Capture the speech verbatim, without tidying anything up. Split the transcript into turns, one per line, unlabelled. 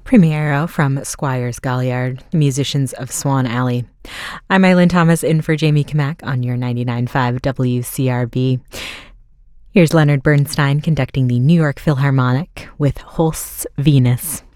Premiero from Squires Galliard, musicians of Swan Alley. I'm Eileen Thomas in for Jamie Kamak on your ninety-nine point five W C R B. Here's Leonard Bernstein conducting the New York Philharmonic with Holst's Venus.